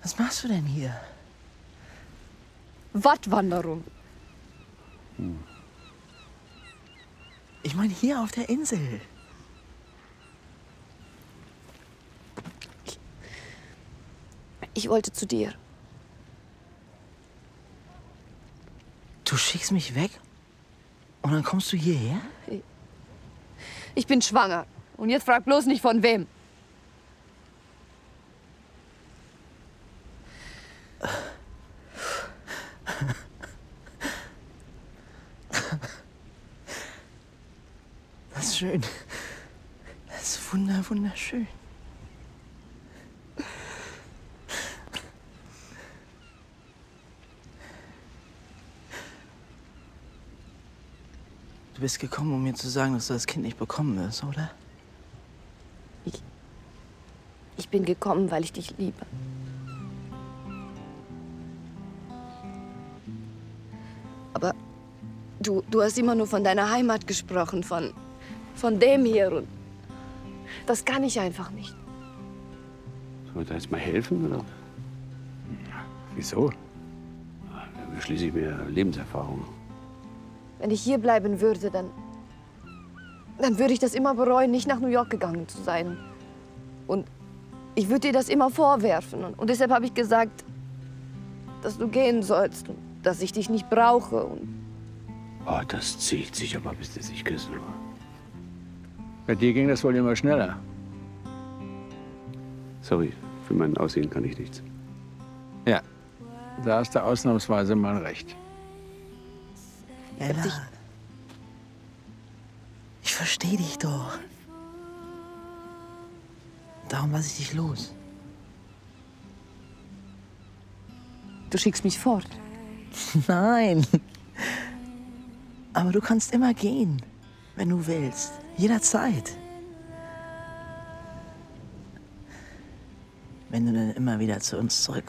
Was machst du denn hier? Wattwanderung. Ich meine, hier auf der Insel. Ich wollte zu dir. Du schickst mich weg und dann kommst du hierher? Ich bin schwanger. Und jetzt frag bloß nicht von wem. Das ist schön. Das ist wunderschön. Du bist gekommen, um mir zu sagen, dass du das Kind nicht bekommen wirst, oder? Ich bin gekommen, weil ich dich liebe. Aber du hast immer nur von deiner Heimat gesprochen, von dem hier. Und das kann ich einfach nicht. Soll ich da jetzt mal helfen, oder? Wieso? Schließlich mehr Lebenserfahrung. Wenn ich hier bleiben würde, dann würde ich das immer bereuen, nicht nach New York gegangen zu sein. Und ich würde dir das immer vorwerfen. Und deshalb habe ich gesagt, dass du gehen sollst und dass ich dich nicht brauche. Und Oh, das zieht sich aber, bis der sich küssen war. Bei dir ging das wohl immer schneller. Sorry, für mein Aussehen kann ich nichts. Ja, da hast du ausnahmsweise mal recht. Ella, ich verstehe dich doch. Darum lasse ich dich los. du schickst mich fort. Nein. Aber du kannst immer gehen, wenn du willst. Jederzeit. Wenn du dann immer wieder zu uns zurückkommst.